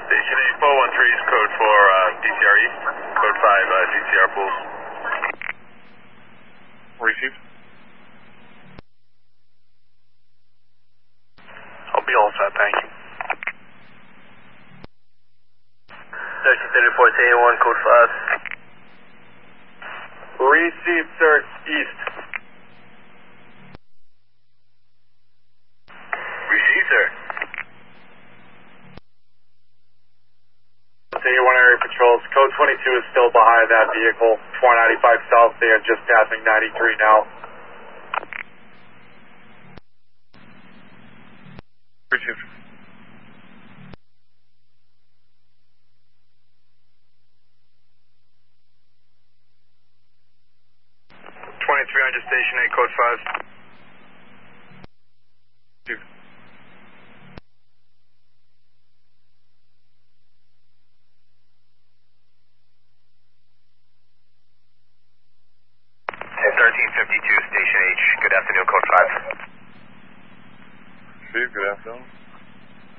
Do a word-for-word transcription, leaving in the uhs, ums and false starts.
Station eight four one three is code for uh, D C R East, code five uh, D C R pools. Receive. I'll be all set, thank you. thirteen thirty-four to A one, code five. Receive, sir, East. Receive, sir. A one area patrols, code twenty-two is still behind that vehicle, four ninety-five south, they are just passing ninety-three now. Receive. twenty-three hundred, station eight, code five. Receive. thirteen fifty-two, station H, good afternoon, code five. Receive, good afternoon.